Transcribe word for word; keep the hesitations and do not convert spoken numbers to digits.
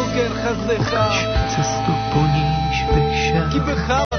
בוקר חסדך, cestu, po níž bych šel, כי בך